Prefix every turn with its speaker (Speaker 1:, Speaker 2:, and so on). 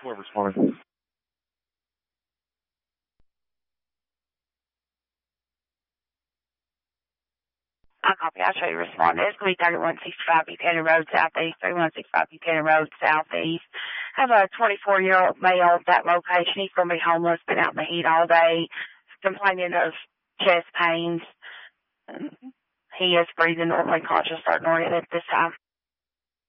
Speaker 1: Whoever's calling.
Speaker 2: I copy. I'll show you respond. It's going to be 3165 Buchanan Road Southeast, 3165 Buchanan Road Southeast. I have a 24-year-old male at that location. He's going to be homeless, been out in the heat all day, complaining of chest pains. He is breathing normally conscious, starting oriented at this time.